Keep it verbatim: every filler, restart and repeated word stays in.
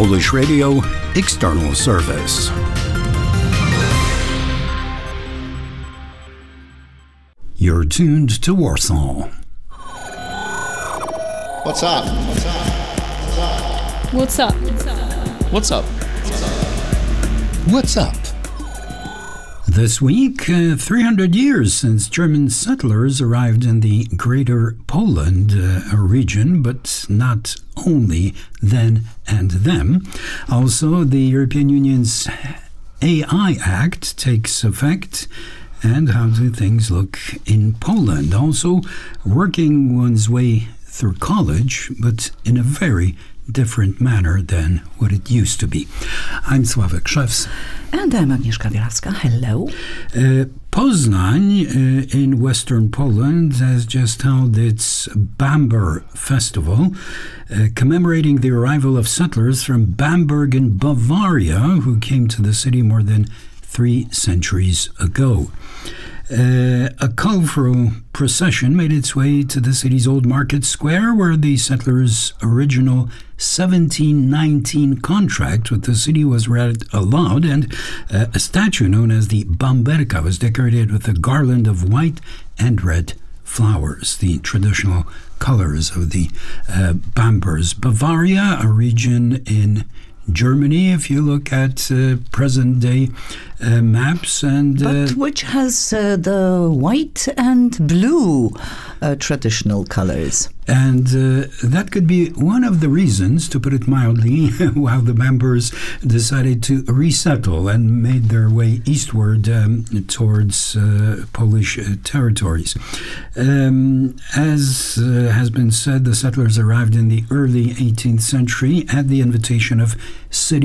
Polish Radio External Service. You're tuned to Warsaw. What's up? What's up? What's up? What's up? What's up? This week, uh, three hundred years since German settlers arrived in the Greater Poland uh, region, but not only then and them. Also, the European Union's A I Act takes effect. And how do things look in Poland? Also, working one's way through college, but in a very different manner than what it used to be. I'm Sławek Szewc. And I'm Agnieszka Bielawska. Hello. Uh, Poznań uh, in western Poland has just held its Bamber Festival, uh, commemorating the arrival of settlers from Bamberg in Bavaria, who came to the city more than three centuries ago. Uh, a colorful procession made its way to the city's old market square, where the settlers' original seventeen nineteen contract with the city was read aloud, and uh, a statue known as the Bamberka was decorated with a garland of white and red flowers, the traditional colors of the uh, Bambers. Bavaria, a region in Germany, if you look at uh, present-day uh, maps, and uh, but which has uh, the white and blue uh, traditional colors. And uh, that could be one of the reasons, to put it mildly, why the members decided to resettle and made their way eastward um, towards uh, Polish uh, territories. Um, as uh, has been said, the settlers arrived in the early eighteenth century at the invitation of city